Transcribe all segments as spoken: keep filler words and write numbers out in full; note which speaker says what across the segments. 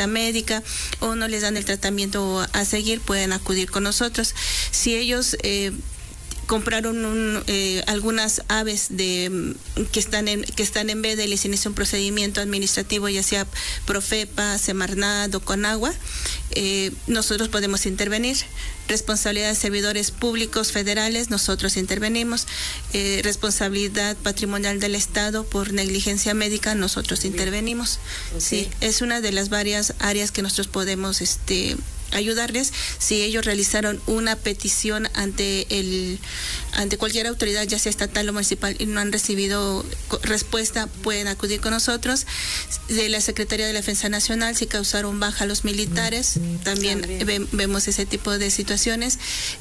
Speaker 1: cita médica o no les dan el tratamiento a seguir, pueden acudir con nosotros. Si ellos eh, compraron un, eh, algunas aves de que están en que están en veda y les inicia un procedimiento administrativo, ya sea Profepa, Semarnat o Conagua, eh, nosotros podemos intervenir. Responsabilidad de servidores públicos federales, nosotros intervenimos. Eh, responsabilidad patrimonial del Estado por negligencia médica, nosotros intervenimos. Okay. Sí, es una de las varias áreas que nosotros podemos este ayudarles. Si ellos realizaron una petición ante el ante cualquier autoridad, ya sea estatal o municipal, y no han recibido respuesta, pueden acudir con nosotros. De la Secretaría de la Defensa Nacional, si causaron baja a los militares, también ve, vemos ese tipo de situaciones.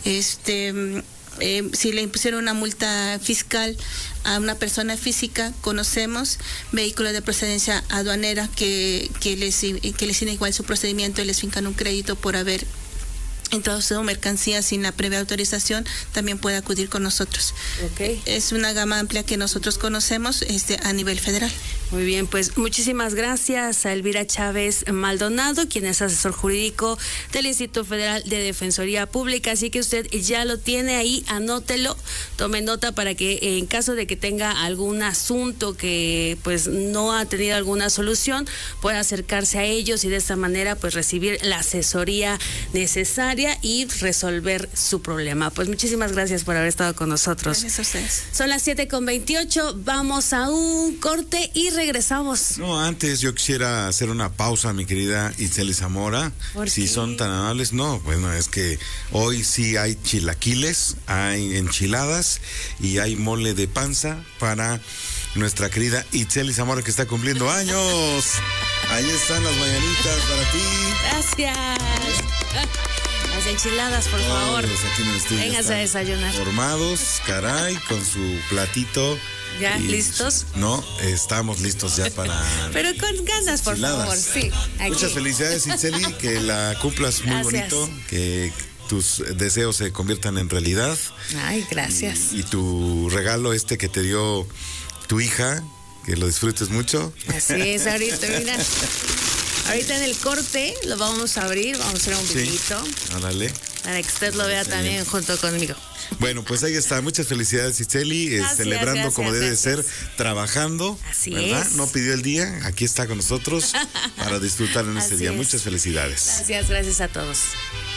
Speaker 1: Este Eh, si le impusieron una multa fiscal a una persona física, conocemos vehículos de procedencia aduanera que, que les que les tiene igual su procedimiento y les fincan un crédito por haber introducido mercancía sin la previa autorización, también puede acudir con nosotros. Okay. Es una gama amplia que nosotros conocemos este, a nivel federal.
Speaker 2: Muy bien, pues muchísimas gracias a Elvira Chávez Maldonado, quien es asesor jurídico del Instituto Federal de Defensoría Pública. Así que usted ya lo tiene ahí, anótelo, tome nota para que en caso de que tenga algún asunto que pues no ha tenido alguna solución, pueda acercarse a ellos y de esta manera pues recibir la asesoría necesaria y resolver su problema. Pues muchísimas gracias por haber estado con nosotros.
Speaker 1: Gracias a ustedes.
Speaker 2: Son las siete con veintiocho, vamos a un corte y regresamos.
Speaker 3: No, antes yo quisiera hacer una pausa, mi querida Itzel Zamora. Si son tan amables, no, bueno, es que hoy sí hay chilaquiles, hay enchiladas y hay mole de panza para nuestra querida Itzel Zamora, que está cumpliendo años. Ahí están las mañanitas para ti.
Speaker 2: Gracias. Las enchiladas, por favor. Véngase a desayunar.
Speaker 3: Formados, caray, con su platito.
Speaker 2: ¿Ya y, listos?
Speaker 3: No, estamos listos ya para...
Speaker 2: Pero con ganas, por favor, sí. Aquí.
Speaker 3: Muchas felicidades, Itzeli, que la cumplas muy gracias. Bonito, que tus deseos se conviertan en realidad.
Speaker 2: Ay, gracias.
Speaker 3: Y, y tu regalo este que te dio tu hija, que lo disfrutes mucho.
Speaker 2: Así es, ahorita, mira. Ahorita en el corte lo vamos a abrir, vamos a hacer un vinito.
Speaker 3: Sí, ándale.
Speaker 2: Para que usted lo vea también bien. Junto conmigo.
Speaker 3: Bueno, pues ahí está. Muchas felicidades, Itzeli, eh, celebrando gracias, como debe gracias. de ser, trabajando.
Speaker 2: Así
Speaker 3: ¿verdad?
Speaker 2: es.
Speaker 3: No pidió el día, aquí está con nosotros para disfrutar en este día. Es. Muchas felicidades.
Speaker 2: Gracias, gracias a todos.